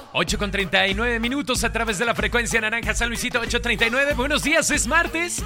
8:39 a través de la frecuencia naranja San Luisito 8:39. Buenos días, es martes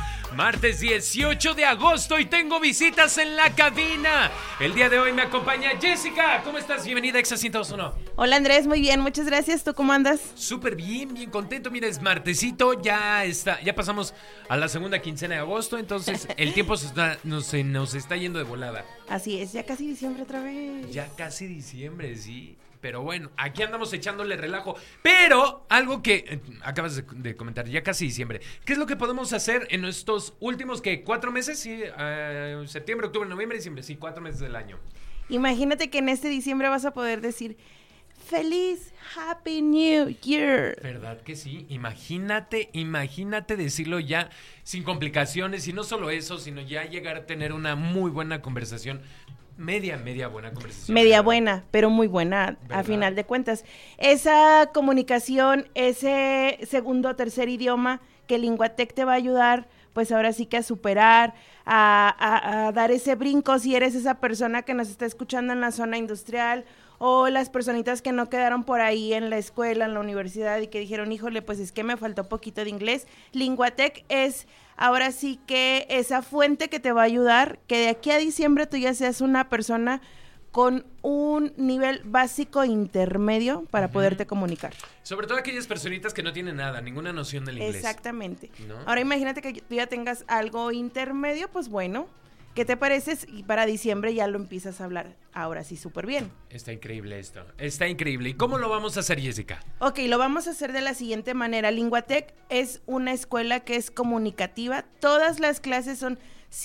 18 de agosto y tengo visitas en la cabina. El día de hoy me acompaña Jessica. ¿Cómo estás? Bienvenida a Exa 102.1. Hola Andrés, muy bien, muchas gracias. ¿Tú cómo andas? Súper bien, bien contento. Mira, es martesito, ya pasamos a la segunda quincena de agosto, entonces el tiempo nos está yendo de volada. Así es, ya casi diciembre otra vez. Ya casi diciembre, sí. Pero bueno, aquí andamos echándole relajo. Pero algo que acabas de comentar, ya casi diciembre. ¿Qué es lo que podemos hacer en estos últimos, 4 meses? Sí, septiembre, octubre, noviembre, diciembre. Sí, 4 meses del año. Imagínate que en este diciembre vas a poder decir ¡Feliz Happy New Year! ¿Verdad que sí? Imagínate decirlo ya sin complicaciones. Y no solo eso, sino ya llegar a tener una muy buena conversación. Media buena conversación. Media buena, pero muy buena, ¿verdad? A final de cuentas. Esa comunicación, ese segundo o tercer idioma que Linguatec te va a ayudar, pues ahora sí que a superar, a dar ese brinco si eres esa persona que nos está escuchando en la zona industrial o las personitas que no quedaron por ahí en la escuela, en la universidad y que dijeron, híjole, pues es que me faltó poquito de inglés. Linguatec es ahora sí que esa fuente que te va a ayudar, que de aquí a diciembre tú ya seas una persona con un nivel básico intermedio para poderte comunicar. Sobre todo aquellas personitas que no tienen nada, ninguna noción del inglés. Exactamente. ¿No? Ahora imagínate que tú ya tengas algo intermedio, pues bueno, ¿qué te parece? Y para diciembre ya lo empiezas a hablar ahora sí súper bien. Está increíble esto, está increíble. ¿Y cómo lo vamos a hacer, Jessica? Ok, lo vamos a hacer de la siguiente manera. Linguatec es una escuela que es comunicativa. Todas las clases son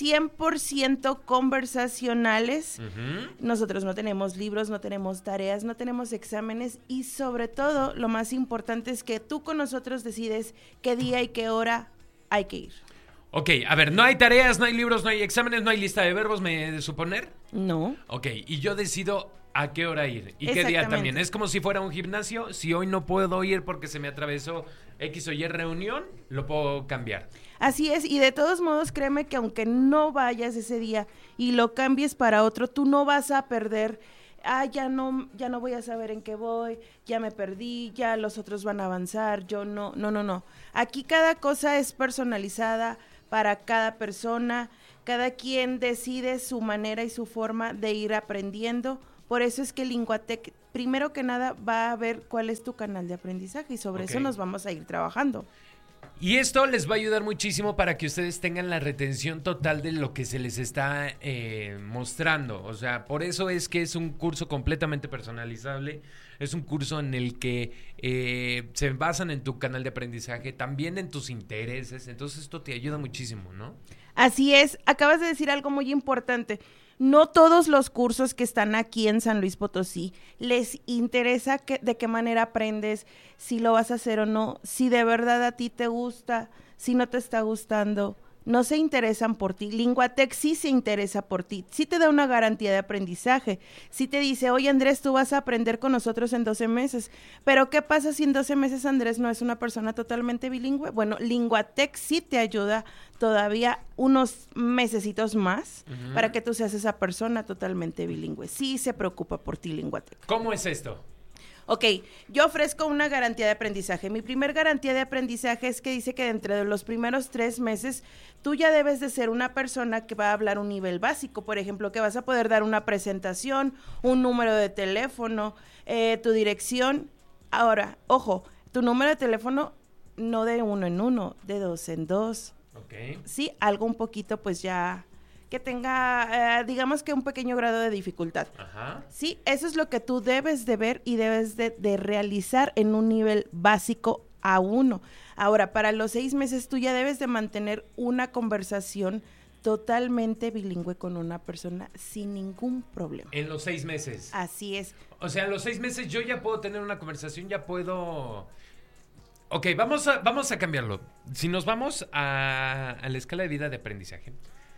100% conversacionales. Nosotros no tenemos libros, no tenemos tareas, no tenemos exámenes y sobre todo lo más importante es que tú con nosotros decides qué día y qué hora hay que ir. Ok, a ver, no hay tareas, no hay libros, no hay exámenes, no hay lista de verbos, ¿me he de suponer? No. Ok, y yo decido a qué hora ir y qué día también. Es como si fuera un gimnasio, si hoy no puedo ir porque se me atravesó X o Y reunión, lo puedo cambiar. Así es, y de todos modos créeme que aunque no vayas ese día y lo cambies para otro, tú no vas a perder, ya no voy a saber en qué voy, ya me perdí, ya los otros van a avanzar, yo no. Aquí cada cosa es personalizada para cada persona, cada quien decide su manera y su forma de ir aprendiendo. Por eso es que Linguatec, primero que nada, va a ver cuál es tu canal de aprendizaje y sobre eso nos vamos a ir trabajando. Y esto les va a ayudar muchísimo para que ustedes tengan la retención total de lo que se les está mostrando. O sea, por eso es que es un curso completamente personalizable. Es un curso en el que se basan en tu canal de aprendizaje, también en tus intereses. Entonces esto te ayuda muchísimo, ¿no? Así es. Acabas de decir algo muy importante. No todos los cursos que están aquí en San Luis Potosí les interesa de qué manera aprendes, si lo vas a hacer o no, si de verdad a ti te gusta, si no te está gustando. No se interesan por ti. Linguatec sí se interesa por ti. Sí te da una garantía de aprendizaje. Sí te dice, oye Andrés, tú vas a aprender con nosotros en 12 meses. Pero ¿qué pasa si en 12 meses Andrés no es una persona totalmente bilingüe? Bueno, Linguatec sí te ayuda todavía unos mesecitos más para que tú seas esa persona totalmente bilingüe. Sí se preocupa por ti Linguatec. ¿Cómo es esto? Ok, yo ofrezco una garantía de aprendizaje. Mi primer garantía de aprendizaje es que dice que dentro de los primeros 3 meses tú ya debes de ser una persona que va a hablar un nivel básico. Por ejemplo, que vas a poder dar una presentación, un número de teléfono, tu dirección. Ahora, ojo, tu número de teléfono no de 1 en 1, de 2 en 2. Ok. Sí, algo un poquito pues ya que tenga, digamos que un pequeño grado de dificultad. Ajá. Sí, eso es lo que tú debes de ver y debes de realizar en un nivel básico A1. Ahora, para los 6 meses tú ya debes de mantener una conversación totalmente bilingüe con una persona sin ningún problema. En los 6 meses. Así es. O sea, en los 6 meses yo ya puedo tener una conversación, ya puedo... Ok, vamos a cambiarlo. Si nos vamos a la escala de vida de aprendizaje...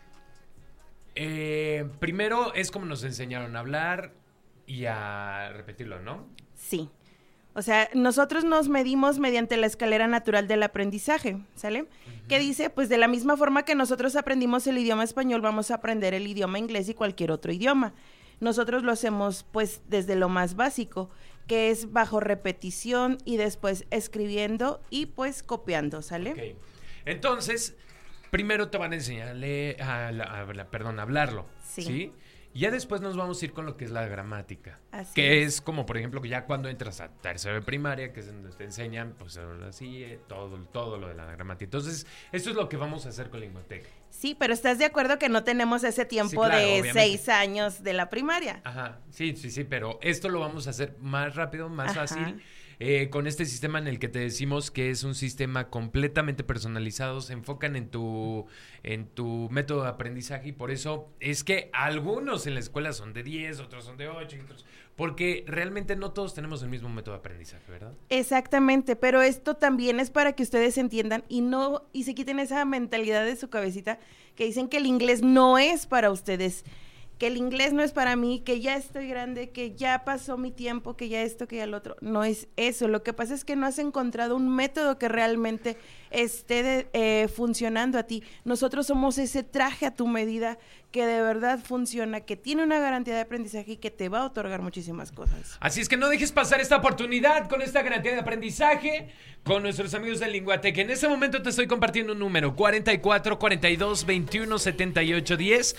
primero es como nos enseñaron a hablar y a repetirlo, ¿no? Sí. O sea, nosotros nos medimos mediante la escalera natural del aprendizaje, ¿sale? Que dice, pues de la misma forma que nosotros aprendimos el idioma español, vamos a aprender el idioma inglés y cualquier otro idioma. Nosotros lo hacemos, pues, desde lo más básico, que es bajo repetición y después escribiendo y pues copiando, ¿sale? Ok. Entonces, primero te van a enseñarle a hablarlo, ¿sí? Ya después nos vamos a ir con lo que es la gramática. Así que es como, por ejemplo, que ya cuando entras a tercero de primaria, que es donde te enseñan, pues así, todo lo de la gramática. Entonces, esto es lo que vamos a hacer con Linguatec. Sí, pero ¿estás de acuerdo que no tenemos ese tiempo Sí, claro, de obviamente. 6 años de la primaria? Ajá, sí, pero esto lo vamos a hacer más rápido, más Ajá. fácil. Con este sistema en el que te decimos que es un sistema completamente personalizado, se enfocan en tu método de aprendizaje y por eso es que algunos en la escuela son de 10, otros son de 8, porque realmente no todos tenemos el mismo método de aprendizaje, ¿verdad? Exactamente, pero esto también es para que ustedes entiendan y se quiten esa mentalidad de su cabecita que dicen que el inglés no es para ustedes, que el inglés no es para mí, que ya estoy grande, que ya pasó mi tiempo, que ya esto, que ya lo otro. No es eso. Lo que pasa es que no has encontrado un método que realmente esté funcionando a ti. Nosotros somos ese traje a tu medida que de verdad funciona, que tiene una garantía de aprendizaje y que te va a otorgar muchísimas cosas. Así es que no dejes pasar esta oportunidad con esta garantía de aprendizaje con nuestros amigos de Linguatec. En este momento te estoy compartiendo un número: 44 42 21 78 10.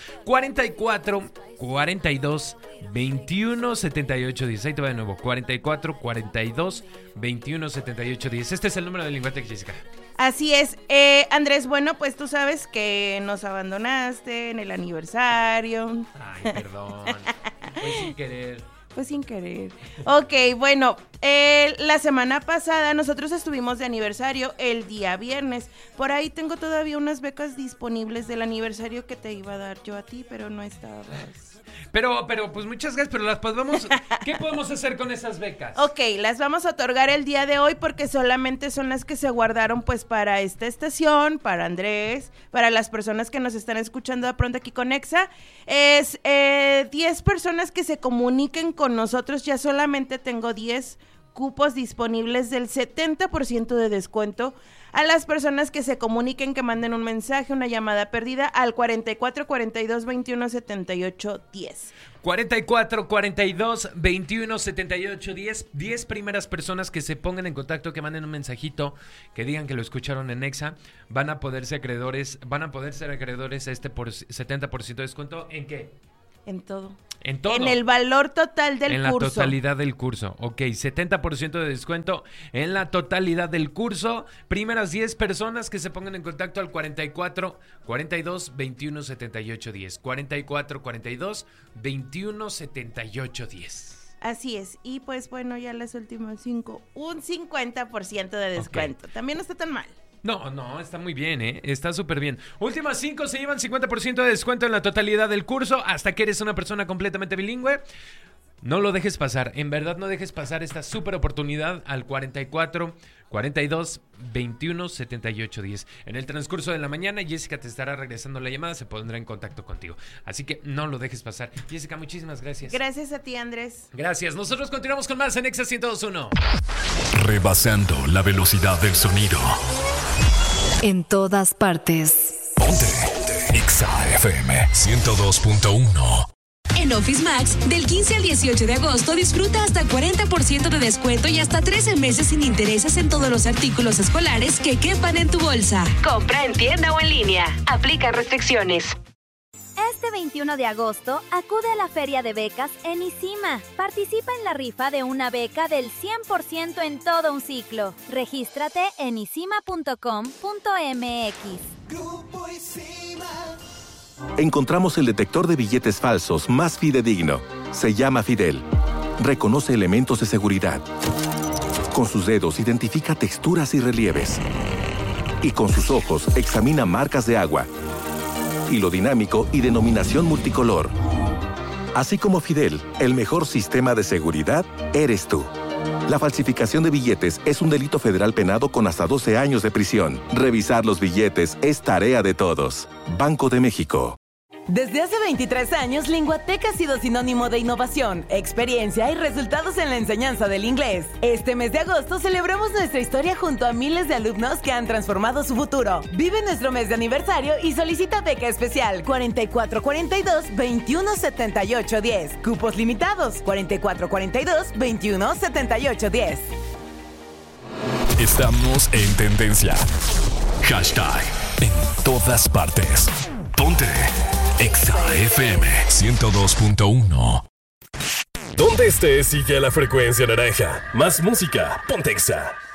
44 42 21 78 10. Ahí te va de nuevo: 44 42 21 78 10. Este es el número de Linguatec, Jessica. Así es. Andrés, bueno, pues tú sabes que nos abandonaste en el aniversario. Ay, perdón. Fue sin querer. Pues sin querer. Ok, bueno, la semana pasada nosotros estuvimos de aniversario el día viernes. Por ahí tengo todavía unas becas disponibles del aniversario que te iba a dar yo a ti, pero no estabas. Pero, pues muchas gracias, pero las podemos... ¿Qué podemos hacer con esas becas? Ok, las vamos a otorgar el día de hoy porque solamente son las que se guardaron pues para esta estación, para Andrés, para las personas que nos están escuchando de pronto aquí con Exa. Es 10 personas que se comuniquen con nosotros, ya solamente tengo 10 cupos disponibles del 70% de descuento a las personas que se comuniquen, que manden un mensaje, una llamada perdida al 44 42 21 78 10. 44 42 21 78 10. 10 primeras personas que se pongan en contacto, que manden un mensajito, que digan que lo escucharon en Exa, van a poder ser acreedores a este por 70% de descuento. ¿En qué? En todo. En todo. En el valor total del curso. En la totalidad del curso. Ok, 70% de descuento en la totalidad del curso. Primeras 10 personas que se pongan en contacto al 44 42 21 78 10. 44 42 21 78 10. Así es. Y pues bueno, ya las últimas 5, un 50% de descuento. Okay. También no está tan mal. No, está muy bien, está súper bien. Últimas 5 se llevan 50% de descuento en la totalidad del curso, hasta que eres una persona completamente bilingüe. No lo dejes pasar, en verdad no dejes pasar esta súper oportunidad al 44 42 21 78 10. En el transcurso de la mañana, Jessica te estará regresando la llamada, se pondrá en contacto contigo. Así que no lo dejes pasar. Jessica, muchísimas gracias. Gracias a ti, Andrés. Gracias. Nosotros continuamos con más en Exa 102.1. Rebasando la velocidad del sonido. En todas partes. Ponte. Exa FM 102.1. En Office Max, del 15 al 18 de agosto, disfruta hasta 40% de descuento y hasta 13 meses sin intereses en todos los artículos escolares que quepan en tu bolsa. Compra en tienda o en línea. Aplica restricciones. Este 21 de agosto, acude a la Feria de Becas en ICIMA. Participa en la rifa de una beca del 100% en todo un ciclo. Regístrate en icima.com.mx. Grupo ICIMA. Encontramos el detector de billetes falsos más fidedigno. Se llama Fidel. Reconoce elementos de seguridad. Con sus dedos identifica texturas y relieves. Y con sus ojos examina marcas de agua, hilo dinámico y denominación multicolor. Así como Fidel, el mejor sistema de seguridad eres tú. La falsificación de billetes es un delito federal penado con hasta 12 años de prisión. Revisar los billetes es tarea de todos. Banco de México. Desde hace 23 años, Linguateca ha sido sinónimo de innovación, experiencia y resultados en la enseñanza del inglés. Este mes de agosto celebramos nuestra historia junto a miles de alumnos que han transformado su futuro. Vive nuestro mes de aniversario y solicita beca especial 4442-217810. Cupos limitados 4442-217810. Estamos en tendencia. Hashtag en todas partes. Ponte Exa FM 102.1. Donde estés, sigue la frecuencia naranja. Más música, ponte Exa.